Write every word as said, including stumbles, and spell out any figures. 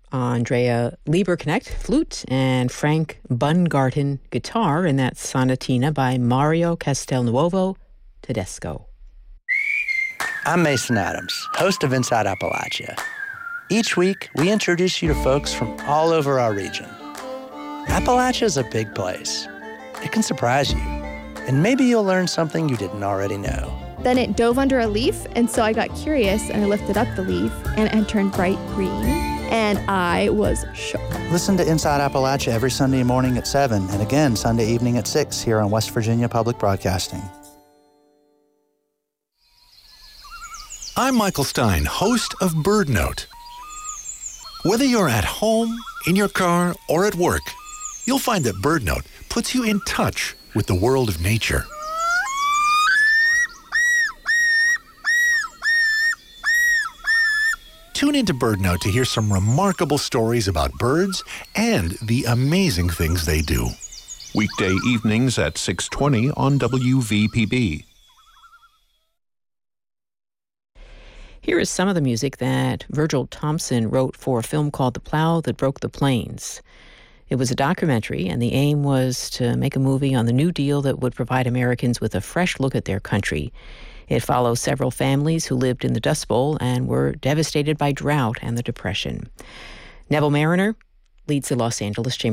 Andrea Lieberknecht, flute, and Frank Bungarten, guitar, in that sonatina by Mario Castelnuovo Tedesco. I'm Mason Adams, host of Inside Appalachia. Each week, we introduce you to folks from all over our region. Appalachia is a big place. It can surprise you, and maybe you'll learn something you didn't already know. Then it dove under a leaf, and so I got curious, and I lifted up the leaf, and it had turned bright green, and I was shook. Listen to Inside Appalachia every Sunday morning at seven, and again Sunday evening at six here on West Virginia Public Broadcasting. I'm Michael Stein, host of Bird Note. Whether you're at home, in your car, or at work, you'll find that Bird Note puts you in touch with the world of nature. Tune into Bird Note to hear some remarkable stories about birds and the amazing things they do. Weekday evenings at six twenty on W V P B. Here is some of the music that Virgil Thompson wrote for a film called The Plow That Broke the Plains. It was a documentary, and the aim was to make a movie on the New Deal that would provide Americans with a fresh look at their country. It follows several families who lived in the Dust Bowl and were devastated by drought and the Depression. Neville Mariner leads the Los Angeles Chamber